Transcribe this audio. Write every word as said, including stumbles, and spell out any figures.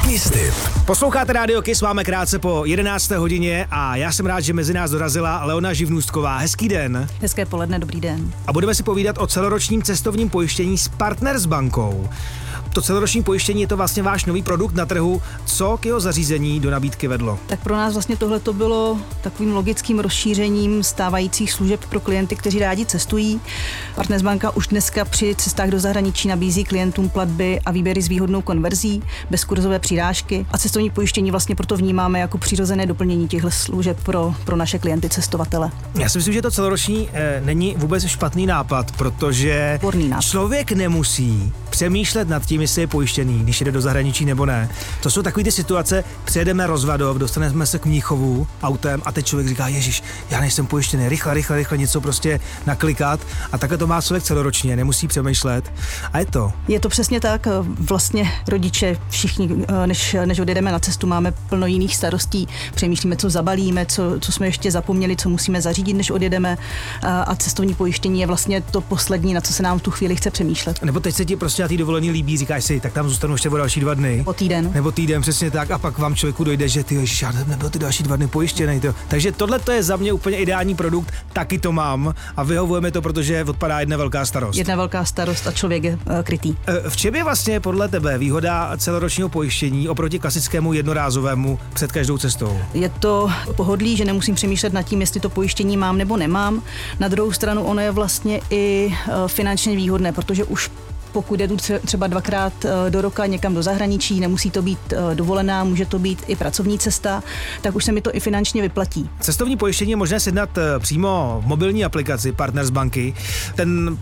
Kiss Tip. Posloucháte Rádio Kiss, máme krátce po jedenácté hodině a já jsem rád, že mezi nás dorazila Leona Živnůstková. Hezký den. Hezké poledne, dobrý den. A budeme si povídat o celoročním cestovním pojištění s Partners bankou. To celoroční pojištění je to vlastně váš nový produkt na trhu. Co k jeho zařízení do nabídky vedlo? Tak pro nás vlastně tohle to bylo takovým logickým rozšířením stávajících služeb pro klienty, kteří rádi cestují. Partners banka už dneska při cestách do zahraničí nabízí klientům platby a výběry s výhodnou konverzí, bezkurzové přirážky a cestovní pojištění vlastně proto vnímáme jako přirozené doplnění těchto služeb pro, pro naše klienty cestovatele. Já si myslím, že to celoroční eh, není vůbec špatný nápad, protože nápad. člověk nemusí přemýšlet nad tím, jestli je pojištěný, když jde do zahraničí nebo ne. To jsou takové ty situace, přejedeme Rozvadov, dostaneme se k Mnichovu autem a teď člověk říká, ježiš, já nejsem pojištěný, rychle, rychle, rychle něco prostě naklikat a takhle to má člověk celoročně, nemusí přemýšlet a je to. Je to přesně tak, vlastně rodiče všichni, než, než odjedeme na cestu, máme plno jiných starostí, přemýšlíme, co zabalíme, co, co jsme ještě zapomněli, co musíme zařídit, než odjedeme a cestovní pojištění je vlastně to poslední, na co se nám v tu chvíli chce přemýšlet. Nebo teď se ti prostě na té dovolení líbí, říkáš si, tak tam zůstanu ještě o další dva dny. Po týden. Nebo týden, přesně tak, a pak vám člověku dojde, že ty ježiš, já nebyl ty další dva dny pojištěný. To. Takže tohle to je za mě úplně ideální produkt, taky to mám a vyhovujeme to, protože odpadá jedna velká starost. Jedna velká starost a člověk je uh, krytý. V čem je vlastně podle tebe výhoda celoročního pojištění oproti klasickému jednorázovému před každou cestou? Je to pohodlí, že nemusím přemýšlet nad tím, jestli to pojištění mám nebo nemám. Na druhou stranu ono je vlastně i uh, finančně výhodné, protože už pokud jdu třeba dvakrát do roka někam do zahraničí, nemusí to být dovolená, může to být i pracovní cesta, tak už se mi to i finančně vyplatí. Cestovní pojištění je možné sjednat přímo v mobilní aplikaci Partners banky. Ten